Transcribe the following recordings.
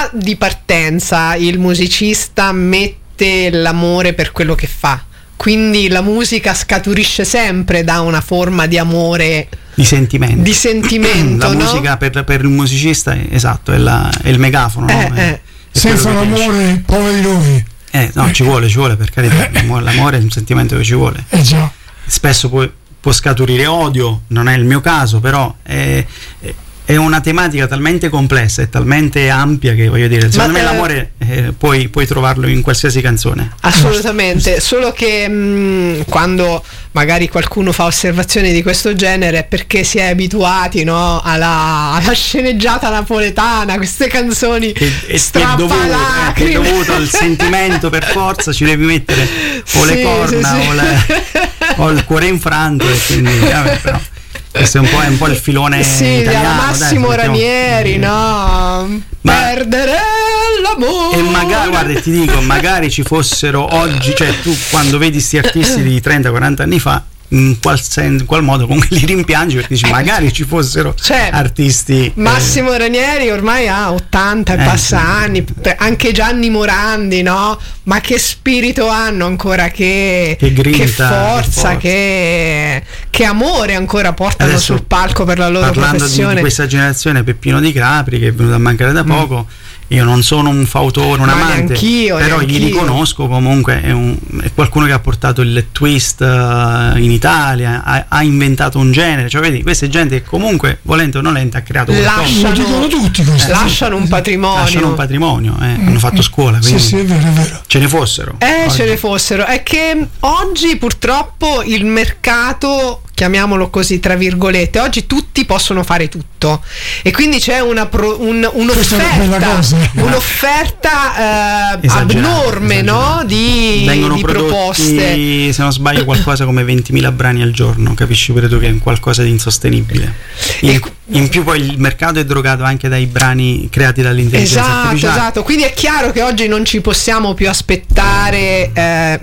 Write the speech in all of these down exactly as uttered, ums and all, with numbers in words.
già di partenza il musicista mette l'amore per quello che fa, quindi la musica scaturisce sempre da una forma di amore, di sentimento, di sentimento la no? musica per, per il musicista è, esatto, è, la, è il megafono, eh, no? è, eh. è senza l'amore poveri noi. eh, no, ci vuole, ci vuole, per carità. L'amore è un sentimento che ci vuole, eh già. Spesso può, può scaturire odio, non è il mio caso, però è, è è una tematica talmente complessa e talmente ampia che, voglio dire, secondo Ma, me eh, l'amore eh, puoi, puoi trovarlo in qualsiasi canzone. Assolutamente, solo che mh, quando magari qualcuno fa osservazioni di questo genere è perché si è abituati, no, alla, alla sceneggiata napoletana, queste canzoni strappalacrime. È dovuto, è dovuto al sentimento, per forza ci devi mettere o sì, le corna sì, sì. O, le, o il cuore infranto, e quindi vabbè, però questo è un po', è un po' il filone sì, italiano, Massimo dai, Ranieri, no? Ma, perdere l'amore. E magari, guarda, ti dico, magari ci fossero oggi, cioè tu quando vedi sti artisti di trenta quaranta anni fa, in qual, sen, in qual modo comunque li rimpiangi, perché dici magari ci fossero cioè, artisti. Massimo eh. Ranieri ormai ha ottanta e eh, passa sì. anni, anche Gianni Morandi, no? Ma che spirito hanno ancora, che, che, grinta, che forza, che, che amore ancora portano adesso, sul palco per la loro parlando professione. Di, di questa generazione, Peppino Di Capri, che è venuto a mancare da poco. Mm. Io non sono un fautore, un Ma amante, neanch'io, però neanch'io. Gli riconosco comunque, è, un, è qualcuno che ha portato il twist uh, in Italia, ha, ha inventato un genere, cioè vedi, questa è gente che comunque, volente o nolente, ha creato lasciano, dicono tutti lasciano un patrimonio, lasciano un patrimonio, eh, mm. hanno fatto scuola, quindi sì, sì, è vero, è vero. Ce ne fossero. Eh, oggi. ce ne fossero, è che oggi purtroppo il mercato, chiamiamolo così tra virgolette, oggi tutti possono fare tutto e quindi c'è una pro, un, un'offerta un'offerta eh, abnorme, no? di, vengono di prodotti, proposte, se non sbaglio qualcosa come ventimila brani al giorno, capisci pure tu che è qualcosa di insostenibile. In, in più poi il mercato è drogato anche dai brani creati dall'intelligenza esatto, artificiale. Esatto, quindi è chiaro che oggi non ci possiamo più aspettare eh,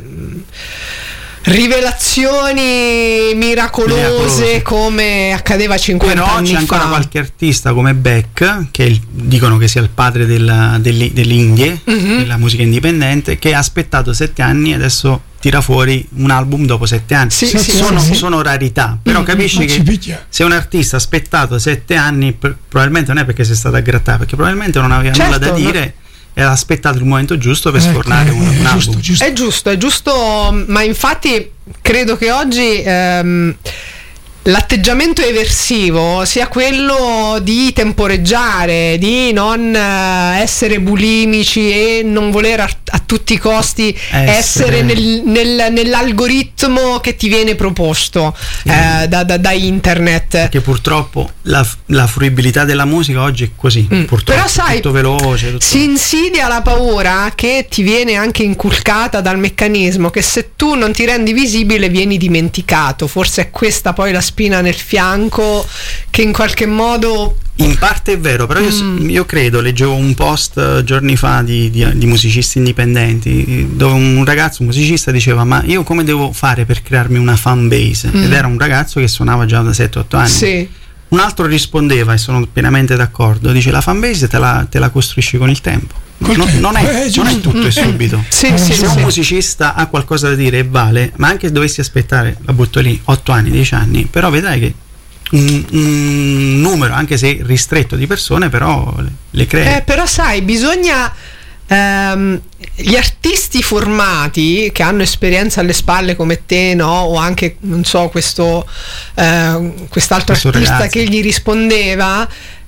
rivelazioni miracolose, miracolose come accadeva cinquanta Però anni c'è fa. ancora qualche artista come Beck, che il, dicono che sia il padre della, delle, delle Indie, mm-hmm. della musica indipendente, che ha aspettato sette anni e adesso tira fuori un album dopo sette anni. Sì, sì, sono, sì. sono rarità, però mm-hmm. capisci che se un artista ha aspettato sette anni, pr- probabilmente non è perché sei stato a grattare, perché probabilmente non aveva certo, nulla da dire. No. E ha aspettato il momento giusto per sfornare ecco, un, un giusto, album. Giusto. È giusto, è giusto, ma infatti credo che oggi ehm, l'atteggiamento eversivo sia quello di temporeggiare, di non eh, essere bulimici e non voler a, a tutti i costi essere, essere nel, nel, nell'algoritmo che ti viene proposto sì. eh, da, da, da internet. Perché purtroppo la, la fruibilità della musica oggi è così, mm. purtroppo. Però sai, tutto veloce, tutto. Si insidia la paura che ti viene anche inculcata dal meccanismo che se tu non ti rendi visibile vieni dimenticato. Forse è questa poi la spina nel fianco che in qualche modo in parte è vero, però io, mm. io credo, leggevo un post giorni fa di, di, di musicisti indipendenti dove un ragazzo, un musicista diceva ma io come devo fare per crearmi una fan base mm. ed era un ragazzo che suonava già da sette otto anni sì. Un altro rispondeva, e sono pienamente d'accordo, dice la fan base te la, te la costruisci con il tempo. No, non, è, non è tutto e subito. Sì, se sì, un sì. musicista ha qualcosa da dire e vale, ma anche se dovessi aspettare, la butto lì, otto anni, dieci anni, però vedrai che un, un numero, anche se ristretto di persone, però le, le crea. Eh, però sai, bisogna ehm, gli artisti formati che hanno esperienza alle spalle come te, no? O anche, non so, questo eh, quest'altro questo artista ragazzo. che gli rispondeva.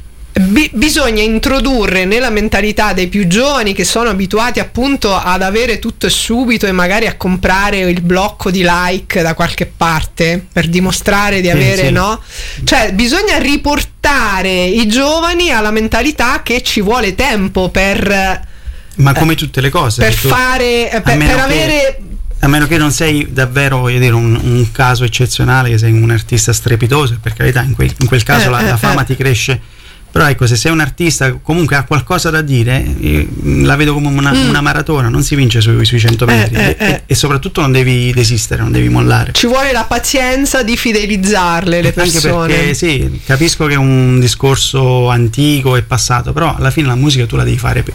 Bi- bisogna introdurre nella mentalità dei più giovani che sono abituati appunto ad avere tutto e subito e magari a comprare il blocco di like da qualche parte per dimostrare di avere, sì, sì. no? Cioè bisogna riportare i giovani alla mentalità che ci vuole tempo per ma come tutte le cose per tu, fare per, per avere a meno che non sei davvero, voglio dire, un, un caso eccezionale, che sei un artista strepitoso, per carità, in quel, in quel caso eh, la, eh, la fama eh. ti cresce. Però ecco, se sei un artista comunque ha qualcosa da dire, eh, la vedo come una, mm. una maratona, non si vince sui, sui cento metri eh, eh, e, eh. e soprattutto non devi desistere, non devi mollare. Ci vuole la pazienza di fidelizzarle le persone. Anche perché sì, capisco che è un discorso antico e passato, però alla fine la musica tu la devi fare